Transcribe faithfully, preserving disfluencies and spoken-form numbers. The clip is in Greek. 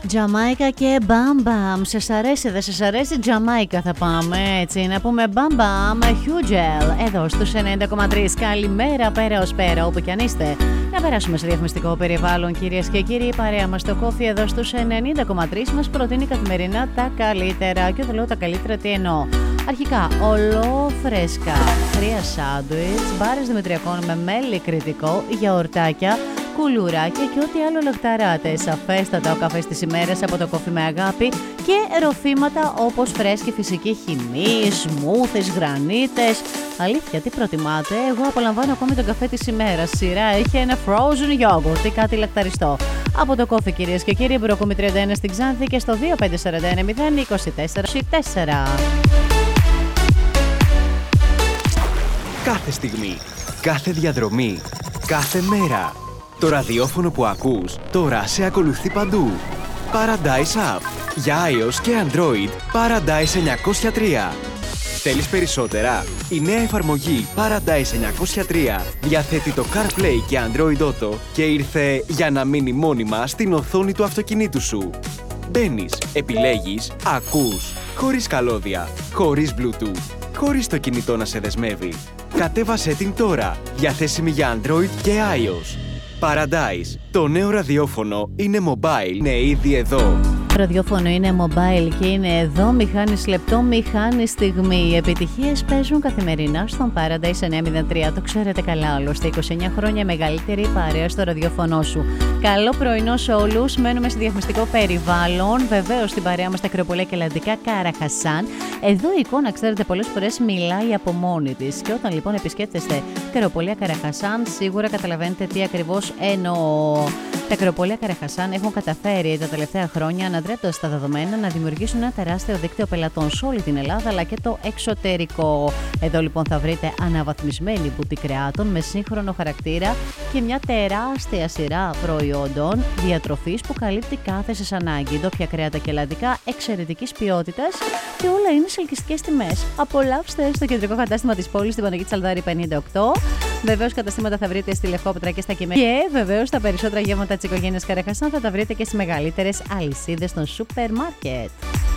Τζαμάικα και μπαμπαμ. Σας αρέσει, δεν σας αρέσει? Τζαμάικα θα πάμε, έτσι. Να πούμε μπαμπαμ, Hugel, εδώ στους ενενήντα κόμμα τρία. Καλημέρα, πέρα ως πέρα, όπου κι αν είστε. Να περάσουμε σε διαφημιστικό περιβάλλον, κυρίες και κύριοι. Η παρέα μας στο Coffee εδώ στους ενενήντα κόμμα τρία μας προτείνει καθημερινά τα καλύτερα. Και όταν λέω τα καλύτερα, τι εννοώ? Αρχικά, ολόφρεσκα φρία σάντουιτς, μπάρες δημητριακών με μέλι κριτικό, γιαουρτάκια, κουλουράκια και ό,τι άλλο λαχταράτε. Σαφέστατα ο καφές της ημέρας από το Coffee με αγάπη και ροφήματα όπως φρέσκη φυσική χυμή, σμούθις, γρανίτες. Αλήθεια, τι προτιμάτε? Εγώ απολαμβάνω ακόμη τον καφέ της ημέρας. Σειρά έχει ένα frozen yogurt ή κάτι λακταριστό. Από το Coffee, κυρίες και κύριοι, Μπροκομη τριάντα ένα στην Ξάνθη και στο δύο πέντε τέσσερα ένα μηδέν είκοσι τέσσερα είκοσι τέσσερα. Κάθε στιγμή, κάθε διαδρομή, κάθε μέρα. Το ραδιόφωνο που ακούς τώρα σε ακολουθεί παντού. Paradise App. Για iOS και Android, Paradise εννιακόσια τρία. Θέλεις περισσότερα? Η νέα εφαρμογή Paradise εννιακόσια τρία διαθέτει το CarPlay και Android Auto και ήρθε για να μείνει μόνιμα στην οθόνη του αυτοκινήτου σου. Μπαίνεις, επιλέγεις, ακούς, χωρίς καλώδια, χωρίς Bluetooth, χωρίς το κινητό να σε δεσμεύει. Κατέβασέ την τώρα, διαθέσιμη για Android και iOS. Paradise, το νέο ραδιόφωνο είναι mobile, είναι ήδη εδώ. Το ραδιόφωνο είναι mobile και είναι εδώ. Μη χάνεις λεπτό, μη χάνεις στιγμή. Οι επιτυχίες παίζουν καθημερινά στον Paradise εννιακόσια τρία. Το ξέρετε καλά, άλλωστε. είκοσι εννέα χρόνια μεγαλύτερη παρέα στο ραδιόφωνο σου. Καλό πρωινό σε όλους. Μένουμε σε διαφημιστικό περιβάλλον. Βεβαίως στην παρέα μας τα κρεοπολία και λαντικά Καραχασάν. Εδώ η εικόνα, ξέρετε, πολλές φορές μιλάει από μόνη της. Και όταν λοιπόν επισκέπτεστε κρεοπολία Καραχασάν, σίγουρα καταλαβαίνετε τι ακριβώς εννοώ. Τα κρεοπολία Καραχασάν έχουν καταφέρει τα τελευταία χρόνια, αναδρέποντας τα δεδομένα, να δημιουργήσουν ένα τεράστιο δίκτυο πελατών σε όλη την Ελλάδα αλλά και το εξωτερικό. Εδώ λοιπόν θα βρείτε αναβαθμισμένη μπουτίκ κρεάτων με σύγχρονο χαρακτήρα και μια τεράστια σειρά προϊόντων διατροφής που καλύπτει κάθε σας ανάγκη. Ντόπια κρέατα και λαντικά εξαιρετικής ποιότητας και όλα είναι σε ελκυστικές τιμές. Απολαύστε στο κεντρικό κατάστημα της πόλης, στην Παναγία Τσαλδάρη πενήντα οκτώ. Βεβαίως καταστήματα θα βρείτε στη Λευκόπετρα και στα Κειμέλια. Και βεβαίως τα περισσότερα γεύματα της οικογένειας Καραχασάν θα τα βρείτε και στις μεγαλύτερες αλυσίδες των σούπερ μάρκετ.